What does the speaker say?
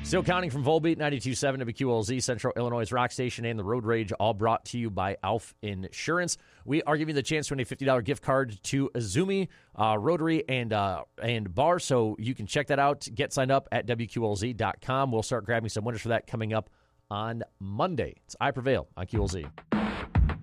Still counting from Volbeat, 92.7 WQLZ, Central Illinois' Rock Station, and the Road Rage, all brought to you by Alf Insurance. We are giving you the chance to win a $50 gift card to Azumi, Rotary, and Bar, so you can check that out. Get signed up at WQLZ.com. We'll start grabbing some winners for that coming up on Monday. It's I Prevail on QLZ.